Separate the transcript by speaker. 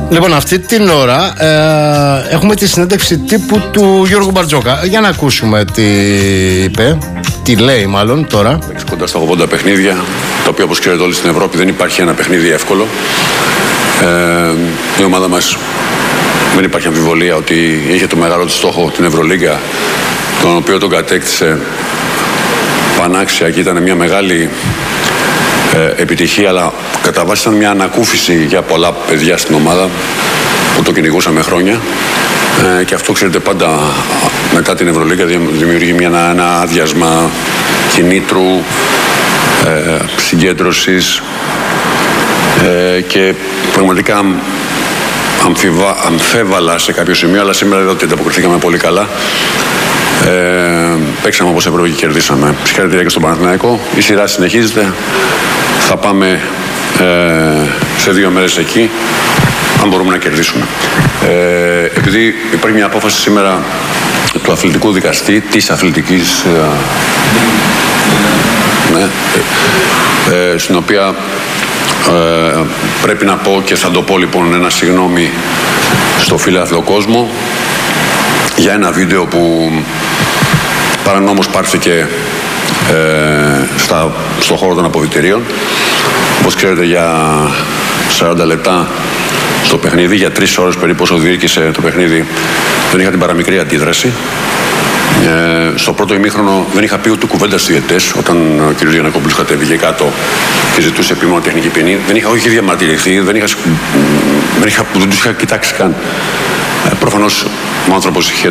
Speaker 1: Λοιπόν, αυτή την ώρα έχουμε τη συνέντευξη τύπου του Γιώργου Μπαρτζόκα. Για να ακούσουμε τι είπε, τι λέει μάλλον τώρα.
Speaker 2: Κοντά στα 80 παιχνίδια, τα οποία όπως ξέρετε όλοι στην Ευρώπη δεν υπάρχει ένα παιχνίδι εύκολο. Η ομάδα μας δεν υπάρχει αμφιβολία ότι είχε το μεγάλο της στόχο την Ευρωλίγκα, τον οποίο τον κατέκτησε πανάξια και ήταν μια μεγάλη επιτυχία, αλλά κατά βάση ήταν μια ανακούφιση για πολλά παιδιά στην ομάδα που το κυνηγούσαμε χρόνια, και αυτό ξέρετε πάντα μετά την Ευρωλίγκα δημιουργεί ένα άδειασμα κινήτρου, συγκέντρωσης, και πραγματικά αμφέβαλα σε κάποιο σημείο, αλλά σήμερα εδώ ότι ανταποκριθήκαμε πολύ καλά. Παίξαμε όπως έπρεπε και κερδίσαμε. Συγχαρητήρια και στον Παναθηναϊκό. Η σειρά συνεχίζεται. Θα πάμε σε 2 μέρες εκεί, αν μπορούμε να κερδίσουμε. Επειδή υπάρχει μια απόφαση σήμερα του αθλητικού δικαστή, της αθλητικής, στην οποία πρέπει να πω, και θα το πω λοιπόν, ένα συγγνώμη στο φιλάθλο κόσμο για ένα βίντεο που παρανόμως πάρθηκε στο χώρο των αποδυτηρίων. Όπως ξέρετε, για 40 λεπτά στο παιχνίδι, για 3 ώρες περίπου όσο διήρκησε το παιχνίδι, δεν είχα την παραμικρή αντίδραση. Στο πρώτο ημίχρονο δεν είχα πει ούτε κουβέντα στους διαιτητές, όταν ο κ. Γιαννακόπουλος κατέβηκε κάτω και ζητούσε επίμονο τεχνική ποινή. Δεν είχα όχι διαμαρτυρηθεί, δεν τους είχα κοιτάξει καν. Προφανώς ο άνθρωπος είχε